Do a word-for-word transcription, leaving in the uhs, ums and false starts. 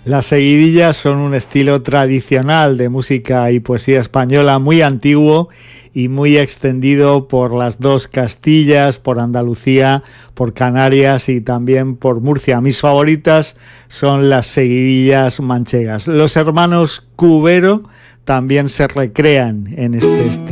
Las seguidillas son un estilo tradicional de música y poesía española muy antiguo y muy extendido por las dos Castillas, por Andalucía, por Canarias y también por Murcia. Mis favoritas son las seguidillas manchegas. Los hermanos Cubero también se recrean en este estilo.